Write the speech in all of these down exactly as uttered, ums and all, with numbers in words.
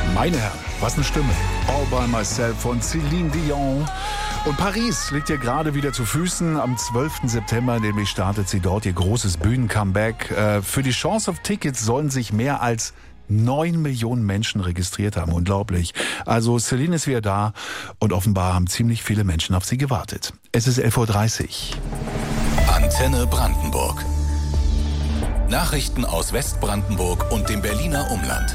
Meine Herren, was eine Stimme. All by Myself von Céline Dion. Und Paris liegt ihr gerade wieder zu Füßen. Am zwölften September nämlich startet sie dort ihr großes Bühnen-Comeback. Äh, für die Chance auf Tickets sollen sich mehr als neun Millionen Menschen registriert haben. Unglaublich. Also Céline ist wieder da und offenbar haben ziemlich viele Menschen auf sie gewartet. Es ist elf Uhr dreißig. Antenne Brandenburg. Nachrichten aus Westbrandenburg und dem Berliner Umland.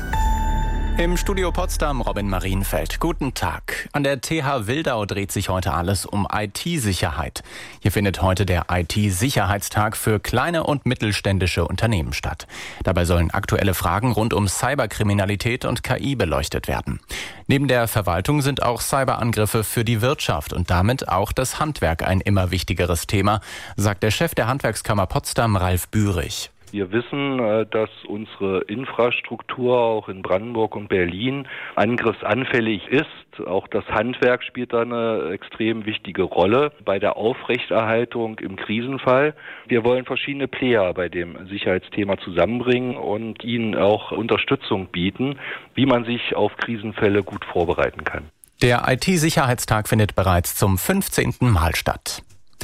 Im Studio Potsdam Robin Marienfeld. Guten Tag. An der T H Wildau dreht sich heute alles um I T-Sicherheit. Hier findet heute der I T-Sicherheitstag für kleine und mittelständische Unternehmen statt. Dabei sollen aktuelle Fragen rund um Cyberkriminalität und K I beleuchtet werden. Neben der Verwaltung sind auch Cyberangriffe für die Wirtschaft und damit auch das Handwerk ein immer wichtigeres Thema, sagt der Chef der Handwerkskammer Potsdam, Ralf Bührig. Wir wissen, dass unsere Infrastruktur auch in Brandenburg und Berlin angriffsanfällig ist. Auch das Handwerk spielt da eine extrem wichtige Rolle bei der Aufrechterhaltung im Krisenfall. Wir wollen verschiedene Player bei dem Sicherheitsthema zusammenbringen und ihnen auch Unterstützung bieten, wie man sich auf Krisenfälle gut vorbereiten kann. Der I T-Sicherheitstag findet bereits zum fünfzehnten Mal statt.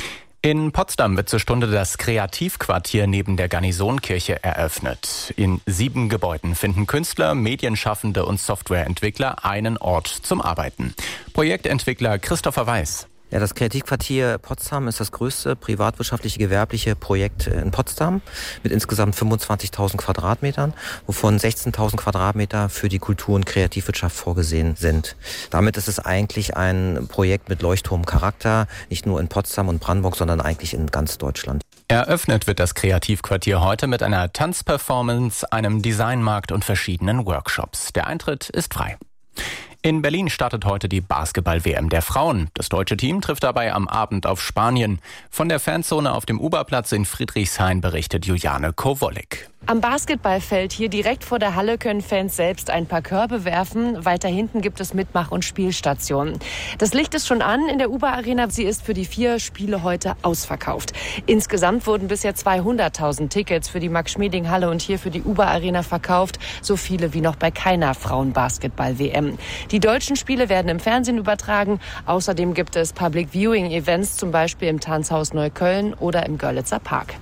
In Potsdam wird zur Stunde das Kreativquartier neben der Garnisonkirche eröffnet. In sieben Gebäuden finden Künstler, Medienschaffende und Softwareentwickler einen Ort zum Arbeiten. Projektentwickler Christopher Weiß. Ja, das Kreativquartier Potsdam ist das größte privatwirtschaftliche gewerbliche Projekt in Potsdam mit insgesamt fünfundzwanzigtausend Quadratmetern, wovon sechzehntausend Quadratmeter für die Kultur- und Kreativwirtschaft vorgesehen sind. Damit ist es eigentlich ein Projekt mit Leuchtturmcharakter, nicht nur in Potsdam und Brandenburg, sondern eigentlich in ganz Deutschland. Eröffnet wird das Kreativquartier heute mit einer Tanzperformance, einem Designmarkt und verschiedenen Workshops. Der Eintritt ist frei. In Berlin startet heute die Basketball-W M der Frauen. Das deutsche Team trifft dabei am Abend auf Spanien. Von der Fanzone auf dem Uberplatz in Friedrichshain berichtet Juliane Kowolik. Am Basketballfeld hier direkt vor der Halle können Fans selbst ein paar Körbe werfen. Weiter hinten gibt es Mitmach- und Spielstationen. Das Licht ist schon an in der Uber-Arena. Sie ist für die vier Spiele heute ausverkauft. Insgesamt wurden bisher zweihunderttausend Tickets für die Max-Schmeling-Halle und hier für die Uber-Arena verkauft. So viele wie noch bei keiner Frauen-Basketball-W M. Die deutschen Spiele werden im Fernsehen übertragen. Außerdem gibt es Public-Viewing-Events, zum Beispiel im Tanzhaus Neukölln oder im Görlitzer Park.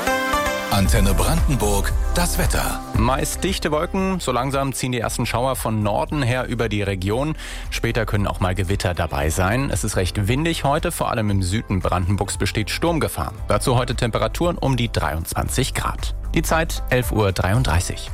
Antenne Brandenburg, das Wetter. Meist dichte Wolken, so langsam ziehen die ersten Schauer von Norden her über die Region. Später können auch mal Gewitter dabei sein. Es ist recht windig heute, vor allem im Süden Brandenburgs besteht Sturmgefahr. Dazu heute Temperaturen um die dreiundzwanzig Grad. Die Zeit elf Uhr dreiunddreißig.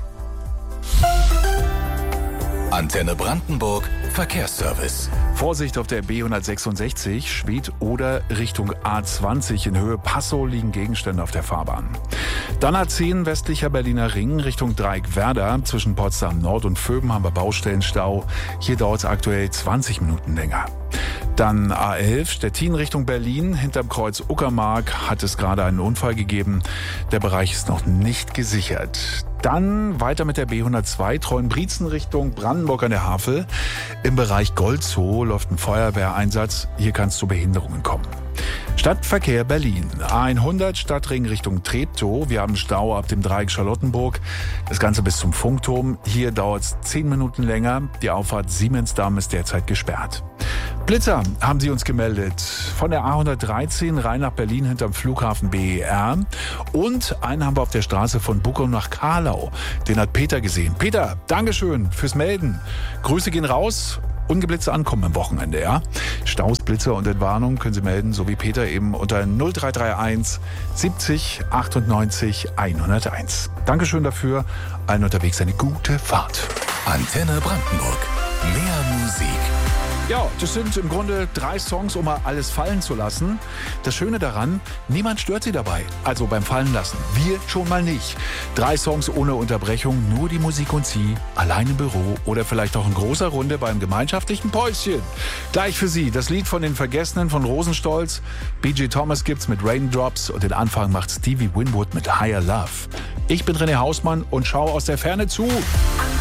Antenne Brandenburg, Verkehrsservice. Vorsicht auf der B hundertsechsundsechzig, Schwedt oder Richtung A zwanzig in Höhe Passau liegen Gegenstände auf der Fahrbahn. Dann A zehn westlicher Berliner Ring Richtung Dreieck Werder. Zwischen Potsdam Nord und Vöben haben wir Baustellenstau. Hier dauert es aktuell zwanzig Minuten länger. Dann A elf Stettin Richtung Berlin. Hinterm Kreuz Uckermark hat es gerade einen Unfall gegeben. Der Bereich ist noch nicht gesichert. Dann weiter mit der B hundertzwei Treuenbrietzen Richtung Brandenburg an der Havel. Im Bereich Golzow läuft ein Feuerwehreinsatz. Hier kann es zu Behinderungen kommen. Stadtverkehr Berlin. A hundert Stadtring Richtung Treptow. Wir haben Stau ab dem Dreieck Charlottenburg. Das Ganze bis zum Funkturm. Hier dauert es zehn Minuten länger. Die Auffahrt Siemensdamm ist derzeit gesperrt. Blitzer haben sie uns gemeldet. Von der A hundertdreizehn rein nach Berlin hinterm Flughafen B E R. Und einen haben wir auf der Straße von Bukow nach Karlau. Den hat Peter gesehen. Peter, Dankeschön fürs Melden. Grüße gehen raus. Ungeblitzte Ankommen am Wochenende, ja? Staus, Blitzer und Entwarnung können Sie melden, so wie Peter eben unter null drei drei eins siebzig achtundneunzig hunderteins. Dankeschön dafür. Allen unterwegs eine gute Fahrt. Antenne Brandenburg. Mehr Musik. Ja, das sind im Grunde drei Songs, um mal alles fallen zu lassen. Das Schöne daran, niemand stört Sie dabei. Also beim Fallen lassen. Wir schon mal nicht. Drei Songs ohne Unterbrechung, nur die Musik und Sie, allein im Büro oder vielleicht auch in großer Runde beim gemeinschaftlichen Päuschen. Gleich für Sie das Lied von den Vergessenen von Rosenstolz. B J Thomas gibt's mit Raindrops und den Anfang macht Stevie Winwood mit Higher Love. Ich bin René Hausmann und schaue aus der Ferne zu.